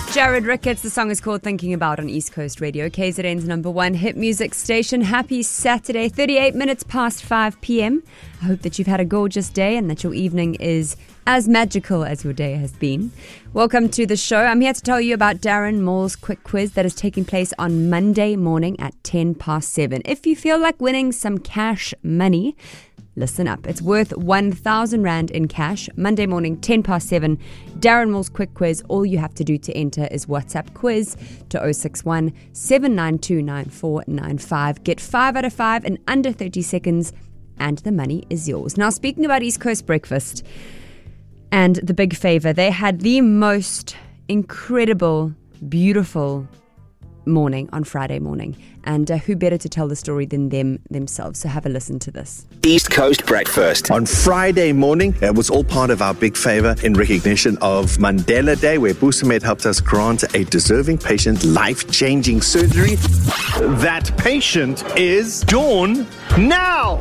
Jared Ricketts. The song is called Thinking About on East Coast Radio, KZN's #1 hit music station. Happy Saturday, 38 minutes past 5 p.m. I hope that you've had a gorgeous day and that your evening is as magical as your day has been. Welcome to the show. I'm here to tell you about Darren Moore's quick quiz that is taking place on Monday morning at 10 past 7. If you feel like winning some cash money, listen up. It's worth 1,000 Rand in cash. Monday morning, 10 past 7. Darren Moore's quick quiz. All you have to do to enter is WhatsApp quiz to 061 792 9495. Get 5 out of 5 in under 30 seconds and the money is yours. Now, speaking about East Coast breakfast and the Big Favour, they had the most incredible, beautiful morning on Friday morning. And who better to tell the story than themselves? So have a listen to this. East Coast Breakfast. On Friday morning, it was all part of our Big Favour in recognition of Mandela Day, where Busamed helped us grant a deserving patient life-changing surgery. That patient is Dawn Now.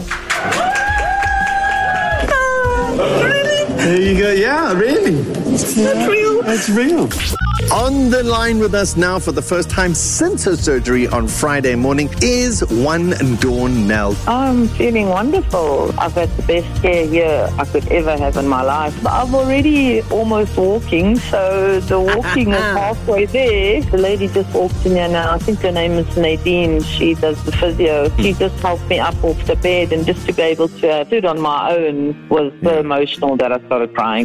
There you go. Yeah, really. That's real. That's real. On the line with us now for the first time since her surgery on Friday morning is one Dawn Nell. I'm feeling wonderful. I've had the best care here I could ever have in my life. I'm already almost walking, so the walking is halfway there. The lady just walked in here now. I think her name is Nadine. She does the physio. She just helped me up off the bed, and just to be able to do it on my own was so emotional that I started crying.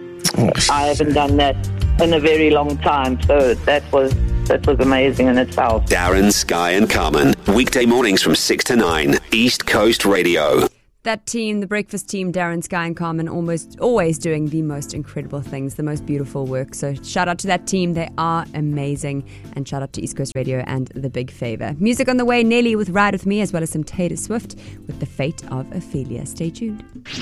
I haven't done that in a very long time, so that was amazing in itself. Darren, Sky and Carmen, weekday mornings from 6 to 9, East Coast Radio. That team, the breakfast team, Darren, Sky and Carmen, almost always doing the most incredible things, the most beautiful work. So shout out to that team. They are amazing. And shout out to East Coast Radio and The Big Favour. Music on the way, Nelly with Ride With Me, as well as some Taylor Swift with The Fate of Ophelia. Stay tuned.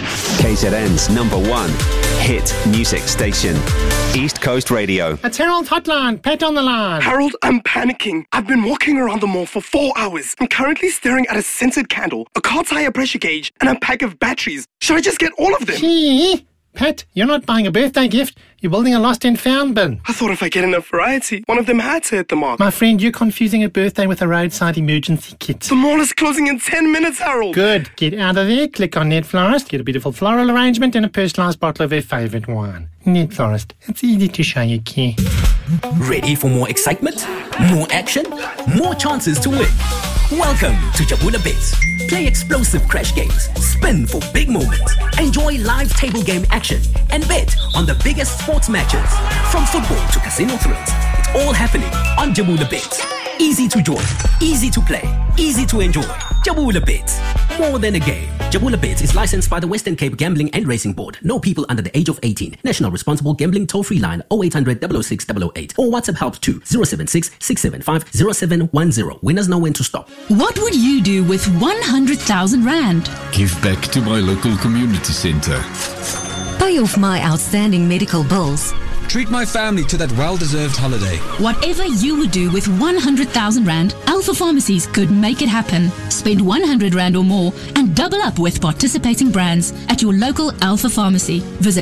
KZN's #1 hit music station, East Coast Radio. It's Harold Hotline. Pat on the line. Harold, I'm panicking. I've been walking around the mall for 4 hours. I'm currently staring at a scented candle, a car tire pressure gauge, and a pack of batteries. Should I just get all of them? Gee, Pat, you're not buying a birthday gift. You're building a lost and found bin. I thought if I get enough variety, one of them had to hit the mark. My friend, you're confusing a birthday with a roadside emergency kit. The mall is closing in 10 minutes, Harold. Good. Get out of there, click on Net Florist, get a beautiful floral arrangement and a personalised bottle of their favourite wine. Net Florist. It's easy to show you care. Ready for more excitement? More action? More chances to win? Welcome to Jabula Bets. Play explosive crash games, spin for big moments, enjoy live table game action, and bet on the biggest sports matches. From football to casino thrills, it's all happening on Jabula Bets. Easy to join, easy to play, easy to enjoy. Jabula Bets. More than a game. Jabula Bets is licensed by the Western Cape Gambling and Racing Board. No people under the age of 18. National Responsible Gambling Toll-Free line 0800 006 008 or WhatsApp help to 076 675 0710. Winners know when to stop. What would you do with 100,000 Rand? Give back to my local community centre. Pay off my outstanding medical bills. Treat my family to that well-deserved holiday. Whatever you would do with 100,000 Rand, Alpha Pharmacies could make it happen. Spend 100 Rand or more and double up with participating brands at your local Alpha Pharmacy. Visit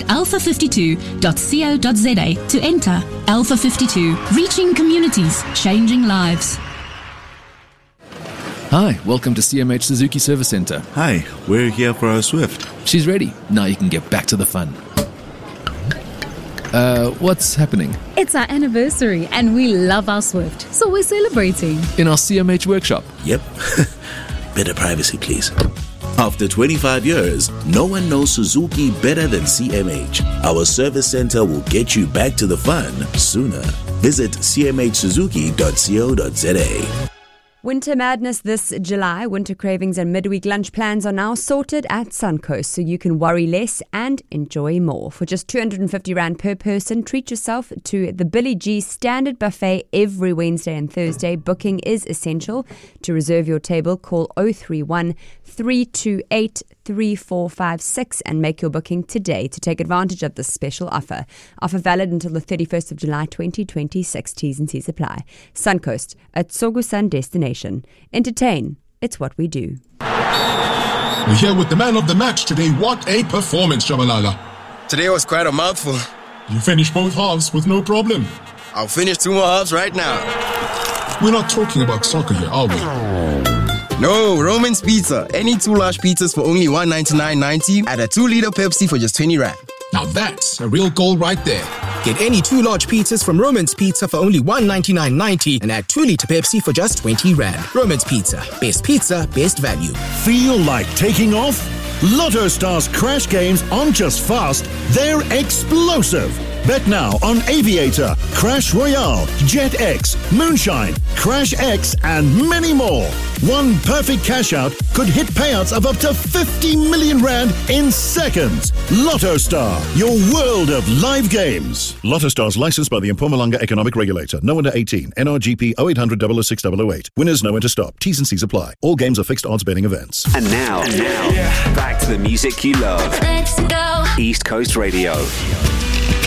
alpha52.co.za to enter. Alpha 52, reaching communities, changing lives. Hi, welcome to CMH Suzuki Service Centre. Hi, we're here for our Swift. She's ready. Now you can get back to the fun. What's happening? It's our anniversary and we love our Swift, so we're celebrating. In our CMH workshop? Yep. Better privacy, please. After 25 years, no one knows Suzuki better than CMH. Our service center will get you back to the fun sooner. Visit cmhsuzuki.co.za. Winter madness this July. Winter cravings and midweek lunch plans are now sorted at Suncoast, so you can worry less and enjoy more. For just 250 Rand per person, treat yourself to the Billy G Standard Buffet every Wednesday and Thursday. Booking is essential. To reserve your table, call 031 328 3456 and make your booking today to take advantage of this special offer. Offer valid until the 31st of July 2026. T's and C's apply. Suncoast, a Tsogusan destination. Entertain, it's what we do. We're here with the man of the match today. What a performance, Shabalala. Today was quite a mouthful. You finished both halves with no problem. I'll finish 2 more halves right now. We're not talking about soccer here, are we? No, Roman's Pizza. Any 2 large pizzas for only $199.90 and a 2-liter Pepsi for just 20 Rand. Now that's a real goal right there. Get any 2 large pizzas from Roman's Pizza for only $199.90 and add 2-liter Pepsi for just 20 Rand. Roman's Pizza. Best value. Feel like taking off? Lotto Stars Crash Games aren't just fast, they're explosive. Bet now on Aviator, Crash Royale, Jet X, Moonshine, Crash X, and many more. One perfect cash out could hit payouts of up to 50 million Rand in seconds. Lotto Star, your world of live games. Lotto Stars licensed by the Mpumalanga Economic Regulator. No under 18. NRGP 0800 006 008. Winners know when to stop. T's and C's apply. All games are fixed odds betting events. And now, back to the music you love. Let's go. East Coast Radio.